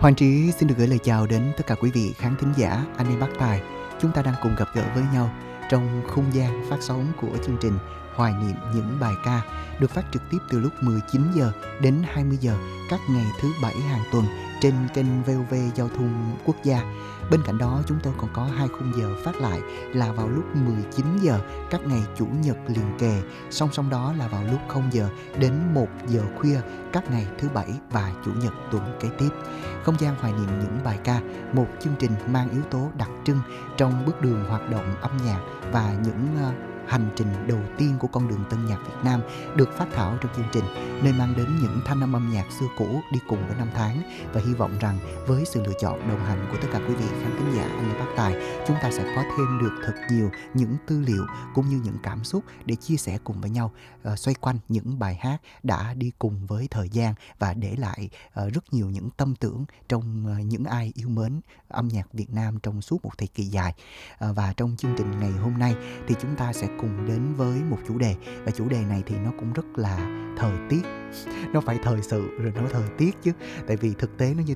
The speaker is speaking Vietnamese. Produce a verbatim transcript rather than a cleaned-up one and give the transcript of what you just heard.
Hoàng Trí xin được gửi lời chào đến tất cả quý vị khán thính giả, anh em bác tài. Chúng ta đang cùng gặp gỡ với nhau trong không gian phát sóng của chương trình Hoài niệm những bài ca được phát trực tiếp từ lúc mười chín giờ đến hai mươi giờ các ngày thứ bảy hàng tuần trên kênh vê o vê Giao thông Quốc gia. Bên cạnh đó chúng tôi còn có hai khung giờ phát lại là vào lúc mười chín giờ các ngày chủ nhật liền kề, song song đó là vào lúc không giờ đến một giờ khuya các ngày thứ bảy và chủ nhật tuần kế tiếp. Không gian hoài niệm những bài ca, một chương trình mang yếu tố đặc trưng trong bước đường hoạt động âm nhạc và những uh, hành trình đầu tiên của con đường tân nhạc Việt Nam được phát thảo trong chương trình, nơi mang đến những thanh âm âm nhạc xưa cũ đi cùng với năm tháng. Và hy vọng rằng với sự lựa chọn đồng hành của tất cả quý vị khán thính giả anh em bác tài, chúng ta sẽ có thêm được thật nhiều những tư liệu cũng như những cảm xúc để chia sẻ cùng với nhau, uh, xoay quanh những bài hát đã đi cùng với thời gian và để lại uh, rất nhiều những tâm tưởng trong uh, những ai yêu mến âm nhạc Việt Nam trong suốt một thời kỳ dài. Uh, và trong chương trình ngày hôm nay thì chúng ta sẽ cùng đến với một chủ đề, và chủ đề này thì nó cũng rất là thời tiết. Nó phải thời sự rồi nó thời tiết chứ, tại vì thực tế nó như